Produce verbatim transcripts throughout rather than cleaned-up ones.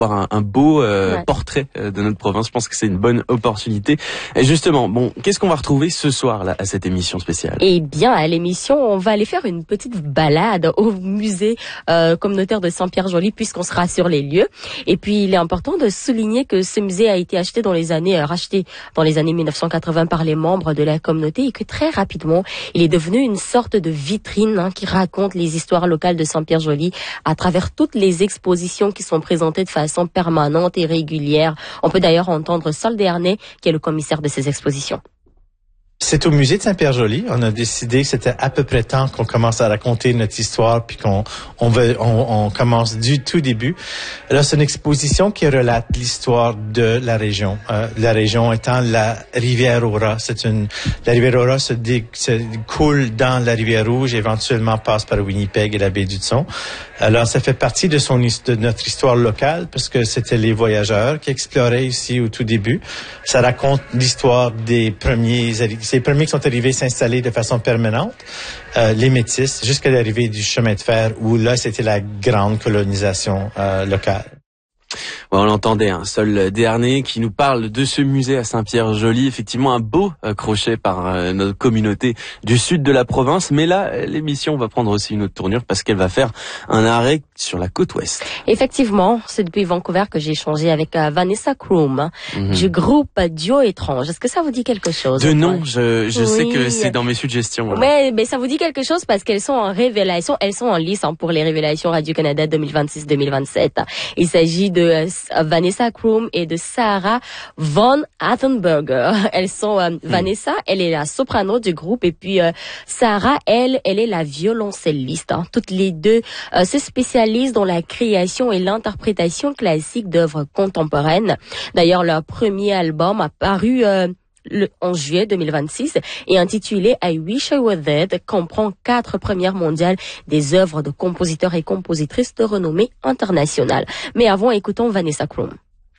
Un, un beau euh, ouais. portrait euh, de notre province. Je pense que c'est une bonne opportunité. Et justement, bon, qu'est-ce qu'on va retrouver ce soir là à cette émission spéciale? Eh bien, à l'émission, on va aller faire une petite balade au musée euh, communautaire de Saint-Pierre-Joly puisqu'on sera sur les lieux. Et puis, il est important de souligner que ce musée a été acheté dans les années, euh, racheté dans les années mille neuf cent quatre-vingts par les membres de la communauté et que très rapidement, il est devenu une sorte de vitrine hein, qui raconte les histoires locales de Saint-Pierre-Joly à travers toutes les expositions qui sont présentées de façon permanente et régulière. On peut d'ailleurs entendre Sol Dernay, qui est le commissaire de ces expositions. C'est au musée de Saint-Pierre-Joly. On a décidé que c'était à peu près temps qu'on commence à raconter notre histoire puis qu'on on veut on, on commence du tout début. Là, c'est une exposition qui relate l'histoire de la région. Euh, la région étant la rivière Aura. C'est une la rivière Aura se, dé, se coule dans la rivière Rouge, éventuellement passe par Winnipeg et la baie d'Hudson. Alors, ça fait partie de son de notre histoire locale parce que c'était les voyageurs qui exploraient ici au tout début. Ça raconte l'histoire des premiers c'est les premiers qui sont arrivés s'installer de façon permanente, euh, les Métis, jusqu'à l'arrivée du chemin de fer, où là, c'était la grande colonisation euh, locale. Ouais, on l'entendait, un hein, Sol Dernay qui nous parle de ce musée à Saint-Pierre-Joly. Effectivement, un beau euh, crochet par euh, notre communauté du sud de la province. Mais là, l'émission va prendre aussi une autre tournure parce qu'elle va faire un arrêt sur la côte ouest. Effectivement, c'est depuis Vancouver que j'ai échangé avec euh, Vanessa Kroom hein, mm-hmm. du groupe Duo Étrange. Est-ce que ça vous dit quelque chose? De nom, je, je oui. sais que c'est dans mes suggestions. Voilà. Ouais, mais ça vous dit quelque chose parce qu'elles sont en révélation, elles sont en lice hein, pour les révélations Radio-Canada deux mille vingt-six deux mille vingt-sept. Il s'agit de euh, Vanessa Kroom et de Sarah Von Attenberger. Elles sont euh, mm. Vanessa, elle est la soprano du groupe et puis euh, Sarah, elle, elle est la violoncelliste. Hein. Toutes les deux euh, se spécialisent dans la création et l'interprétation classique d'œuvres contemporaines. D'ailleurs, leur premier album a paru euh, le onze juillet deux mille vingt-six et intitulé I Wish I Were Dead comprend quatre premières mondiales des œuvres de compositeurs et compositrices de renommée internationale. Mais avant, écoutons Vanessa Kroom.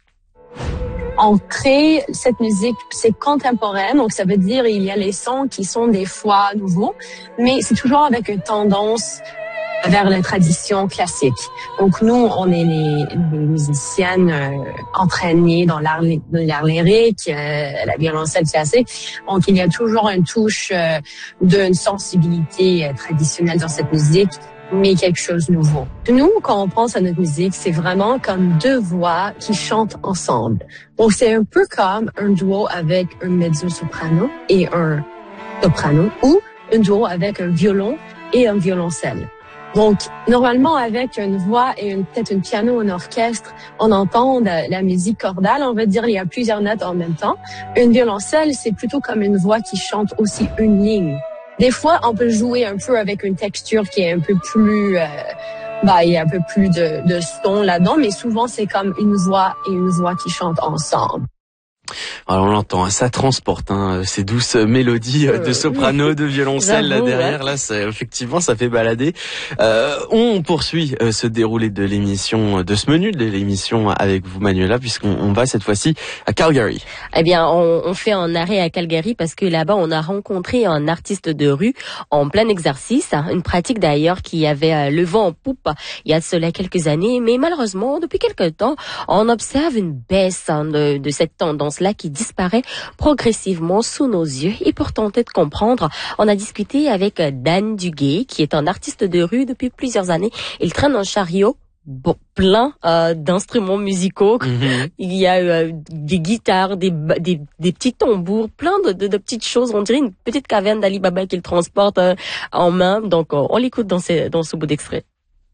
On crée cette musique, c'est contemporaine, donc ça veut dire il y a les sons qui sont des fois nouveaux, mais c'est toujours avec une tendance vers la tradition classique. Donc nous, on est les, les musiciennes euh, entraînées dans l'art, l'art lyrique, euh, la violoncelle classique. Donc il y a toujours une touche euh, d'une sensibilité euh, traditionnelle dans cette musique, mais quelque chose de nouveau. Nous, quand on pense à notre musique, c'est vraiment comme deux voix qui chantent ensemble. Donc c'est un peu comme un duo avec un mezzo-soprano et un soprano, ou un duo avec un violon et un violoncelle. Donc, normalement, avec une voix et une, peut-être un piano, un orchestre, on entend de, la musique chordale. On va dire il y a plusieurs notes en même temps. Une violoncelle, c'est plutôt comme une voix qui chante aussi une ligne. Des fois, on peut jouer un peu avec une texture qui est un peu plus... Euh, bah, il y a un peu plus de, de son là-dedans, mais souvent, c'est comme une voix et une voix qui chantent ensemble. Alors on l'entend, hein, ça transporte hein, ces douces mélodies euh, de soprano, de violoncelle là derrière. Ouais. Là, ça, effectivement, ça fait balader. Euh, on poursuit euh, ce déroulé de l'émission, de ce menu de l'émission avec vous, Manuela, puisqu'on on va cette fois-ci à Calgary. Eh bien, on, on fait un arrêt à Calgary parce que là-bas, on a rencontré un artiste de rue en plein exercice, hein, une pratique d'ailleurs qui avait euh, le vent en poupe il y a de cela quelques années, mais malheureusement, depuis quelques temps, on observe une baisse hein, de, de cette tendance là qui disparaît progressivement sous nos yeux. Et pour tenter de comprendre, on a discuté avec Dan Duguay, qui est un artiste de rue depuis plusieurs années. Il traîne un chariot bon, plein euh, d'instruments musicaux. Mm-hmm. Il y a euh, des guitares, des, des, des petits tambours, plein de, de, de petites choses. On dirait une petite caverne d'Ali Baba qu'il transporte euh, en main. Donc, on, on l'écoute dans, ces, dans ce bout d'extrait.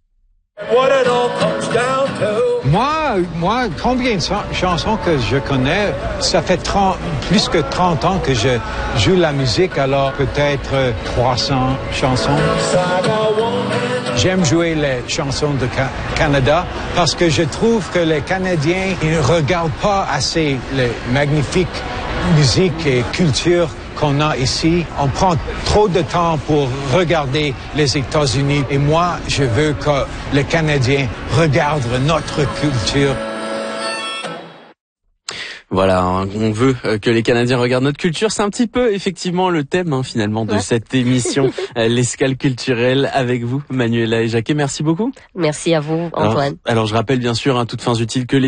Moi, moi, combien de chansons que je connais, ça fait trente, plus que trente ans que je joue la musique, alors peut-être trois cents chansons. J'aime jouer les chansons de Ca- Canada parce que je trouve que les Canadiens ne regardent pas assez les magnifiques musiques et cultures qu'on a ici. On prend trop de temps pour regarder les États-Unis et moi, je veux que les Canadiens regardent notre culture. Voilà, hein, on veut que les Canadiens regardent notre culture. C'est un petit peu effectivement le thème hein, finalement de ouais. cette émission, l'escale culturelle avec vous, Manuela et Jacquet. Merci beaucoup. Merci à vous, Antoine. Alors, alors je rappelle bien sûr, hein, toutes fins utiles que les